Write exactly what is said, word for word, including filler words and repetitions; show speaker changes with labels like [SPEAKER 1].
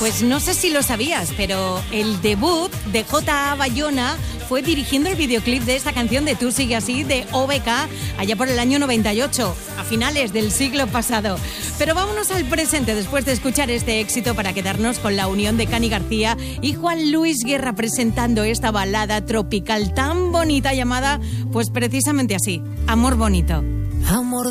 [SPEAKER 1] Pues no sé si lo sabías, pero el debut de J A Bayona fue dirigiendo el videoclip de esta canción de Tú sigue así, de O B K, allá por el año noventa y ocho, a finales del siglo pasado. Pero vámonos al presente después de escuchar este éxito para quedarnos con la unión de Cani García y Juan Luis Guerra presentando esta balada tropical tan bonita llamada, pues precisamente así, Amor Bonito.
[SPEAKER 2] Amor